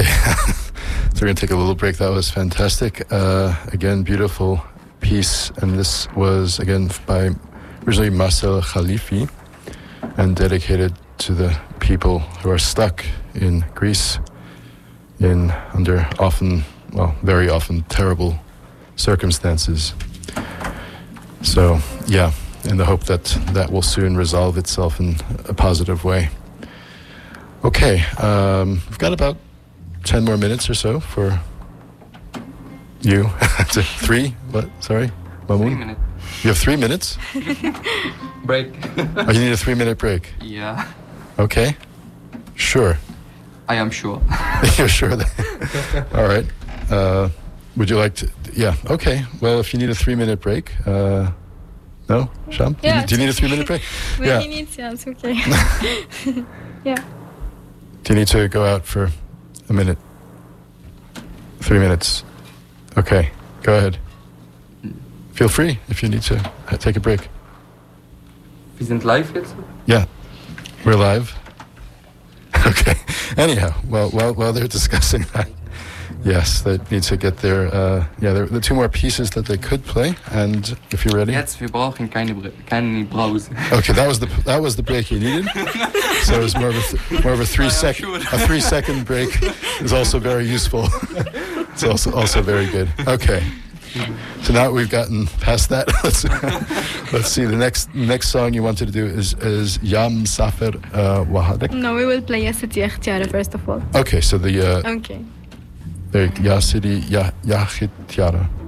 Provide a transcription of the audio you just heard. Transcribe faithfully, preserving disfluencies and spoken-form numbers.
So we're going to take a little break. That was fantastic. Uh, again, beautiful piece. And this was, again, by originally Marcel Khalifi and dedicated to the people who are stuck in Greece in under often, well, very often terrible circumstances. So, yeah, in the hope that that will soon resolve itself in a positive way. Okay, um, we've got about ten more minutes or so for you. Three? What? Sorry? Mamoun? Three minutes. You have three minutes? Break. Oh, you need a three-minute break? Yeah. Okay. Sure. I am sure. You're sure that... All right. Uh, would you like to... Yeah, okay. Well, if you need a three-minute break... Uh, no? Sham? Yeah. Do you need a three-minute break? When Yeah. he needs, yeah, it's okay. Yeah. Do you need to go out for a minute? Three minutes. Okay, go ahead. Feel free if you need to uh, take a break. Wir sind live jetzt? Yeah, we're live. Okay. Anyhow, well, while while they're discussing that, yes, they need to get their uh, yeah, there are the two more pieces that they could play, and if you're ready. Jetzt, wir brauchen keine, Bre- keine Brause. Okay, that was the that was the break you needed. So it was more of a th- more of a three second a three second break is also very useful. It's also also very good. Okay. So now we've gotten past that. let's let's see. The next next song you wanted to do is is Yam Safer uh, Wahadek. No, we will play Yasiti Ekhtiara first of all. Okay, so the uh, Okay. the Yasidi Ya Yahitiara.